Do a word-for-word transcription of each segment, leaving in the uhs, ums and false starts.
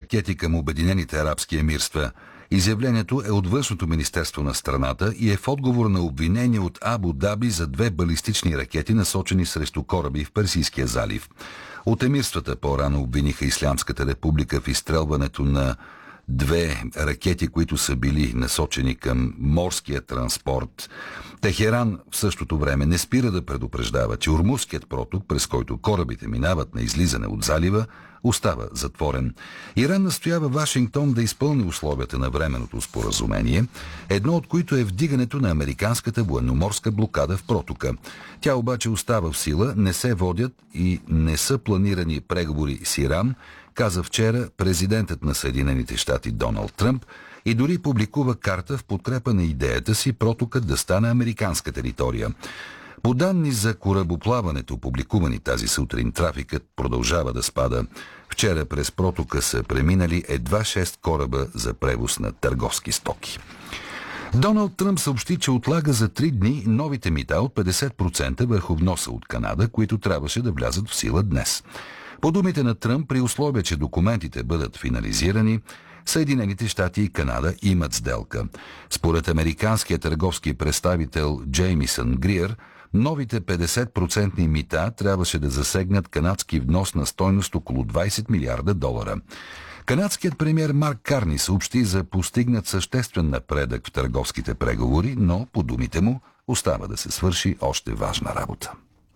ракети към Обединените арабски емирства. Изявлението е от Външното министерство на страната и е в отговор на обвинение от Абу Даби за две балистични ракети, насочени срещу кораби в Персийския залив. От емирствата по-рано обвиниха Ислямската република в изстрелването на две ракети, които са били насочени към морския транспорт. Техеран в същото време не спира да предупреждава, че Ормузският проток, през който корабите минават на излизане от залива, остава затворен. Иран настоява Вашингтон да изпълни условията на временното споразумение, едно от които е вдигането на американската военноморска блокада в протока. Тя обаче остава в сила, не се водят и не са планирани преговори с Иран, каза вчера президентът на Съединените щати Доналд Тръмп и дори публикува карта в подкрепа на идеята си протокът да стане американска територия. По данни за корабоплаването, публикувани тази сутрин, трафикът продължава да спада. Вчера през протока са преминали едва шест кораба за превоз на търговски стоки. Доналд Тръмп съобщи, че отлага за три дни новите мита от петдесет процента върху вноса от Канада, които трябваше да влязат в сила днес. По думите на Тръмп, при условие, че документите бъдат финализирани, Съединените щати и Канада имат сделка. Според американския търговски представител Джеймисън Гриер, новите петдесет процента мита трябваше да засегнат канадски внос на стойност около двайсет милиарда долара. Канадският премиер Марк Карни съобщи за постигнат съществен напредък в търговските преговори, но, по думите му, остава да се свърши още важна работа.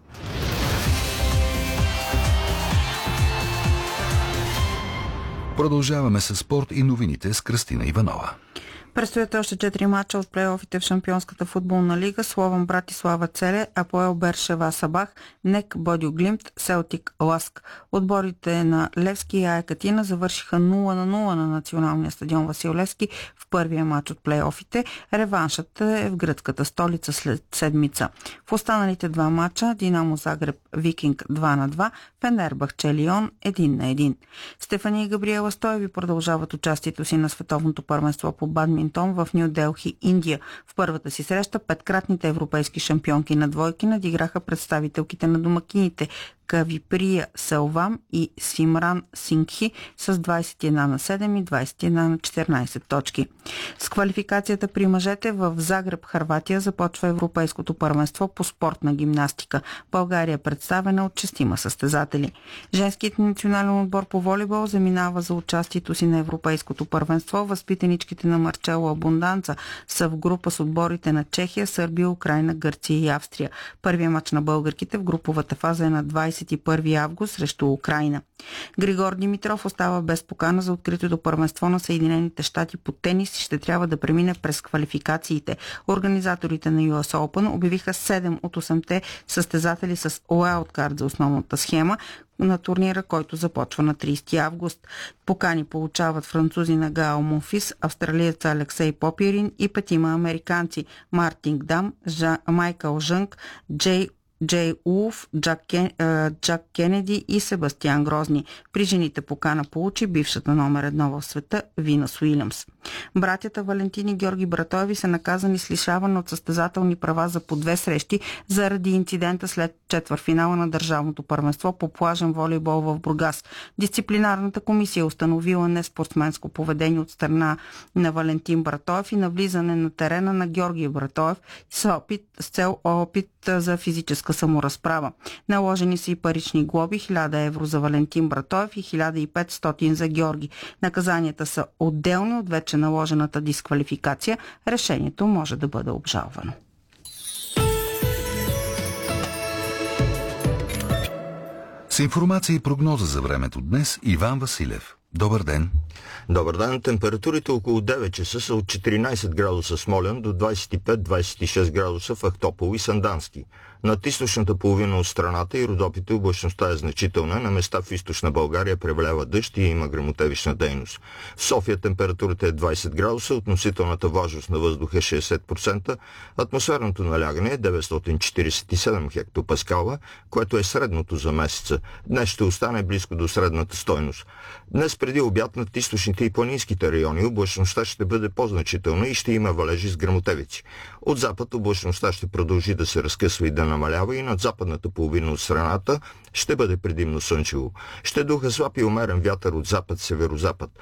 Продължаваме с спорт и новините с Кръстина Иванова. Предстоят още четири мача от плейофите в Шампионската футболна лига. Слован Братислава Целе, Апоел Бершева Сабах, НЕК Бодю Глимт, Селтик Ласк. Отборите на Левски и Ая Катина завършиха нула на нула на националния стадион Васил Левски в първия мач от плейофите. Реваншът е в гръцката столица след седмица. В останалите два мача Динамо Загреб Викинг два на два, Фенербахче Лион един на един. Стефания и Габриела Стоеви продължават участието си на световното първенство по бадминтон в Ню Делхи, Индия. В първата си среща петкратните европейски шампионки на двойки надиграха представителките на домакините Кавиприя Селвам и Симран Сингхи с двайсет и една на седем и двайсет и една на четиринайсет точки. С квалификацията при мъжете в Загреб, Хърватия, започва европейското първенство по спортна гимнастика. България е представена от шестима състезатели. Женският национален отбор по волейбол заминава за участието си на европейското първенство. Възпитаничките на Марчело Абунданца са в група с отборите на Чехия, Сърбия, Украйна, Гърция и Австрия. Първият мач на българките в груповата фаза е на двайсет и първи август срещу Украйна. Григор Димитров остава без покана за откритото първенство на Съединените щати по тенис и ще трябва да премине през квалификациите. Организаторите на Ю Ес Open обявиха седем от осемте състезатели с уайлдкарт за основната схема на турнира, който започва на трийсети август. Покани получават французи на Гао Монфис, австралиеца Алексей Попирин и петима американци Мартин Дам, Жа, Майкъл Жънг, Джей Джей Улф, Джак, Кен, Джак Кенеди и Себастиан Грозни. При жените покана получи бившата номер едно в света Винас Уилямс. Братята Валентин и Георги Братоеви са наказани с лишаване от състезателни права за по две срещи заради инцидента след четвъртфинала на държавното първенство по плажен волейбол в Бургас. Дисциплинарната комисия е установила неспортсменско поведение от страна на Валентин Братоев и навлизане на терена на Георги Братоев с, опит, с цел опит за физическа саморазправа. Наложени са и парични глоби, хиляда евро за Валентин Братоев и хиляда и петстотин за Георги. Наказанията са отделни от вече наложената дисквалификация. Решението може да бъде обжалвано. С информация и прогноза за времето днес Иван Василев. Добър ден! Добър ден! Температурите около девет часа са от четиринайсет градуса Смолян до двайсет и пет до двайсет и шест градуса в Ахтопол и Сандански. Над източната половина от страната и Родопите облачността е значителна, на места в източна България превалява дъжд и има гръмотевична дейност. В София температурата е двайсет градуса, относителната влажност на въздуха е шейсет процента, атмосферното налягане е деветстотин четирийсет и седем хектопаскала, което е средното за месеца. Днес ще остане близко до средната стойност. Днес преди обяд над източните и планинските райони облачността ще бъде по-значителна и ще има валежи с гръмотевици. От запад облачността ще продължи да се разкъсва и да намалява и над западната половина от страната ще бъде предимно слънчево. Ще духа слаб и умерен вятър от запад-северозапад.